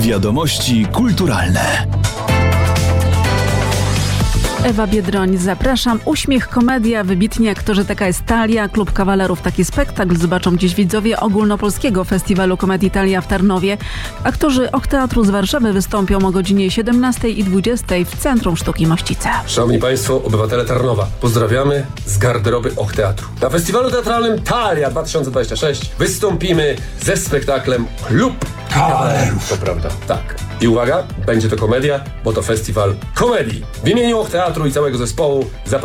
Wiadomości kulturalne. Ewa Biedroń, zapraszam. Uśmiech, komedia, wybitni aktorzy, taka jest Talia. Klub Kawalerów, taki spektakl zobaczą dziś widzowie Ogólnopolskiego Festiwalu Komedii Talia w Tarnowie. Aktorzy Och Teatru z Warszawy wystąpią o godzinie 17 i 20 w Centrum Sztuki Mościce. Szanowni Państwo, obywatele Tarnowa, pozdrawiamy z garderoby Och Teatru. Na festiwalu teatralnym Talia 2026 wystąpimy ze spektaklem Klub Kawalerów. To prawda, tak. I uwaga, będzie to komedia, bo to festiwal komedii. W imieniu Och Teatru i całego zespołu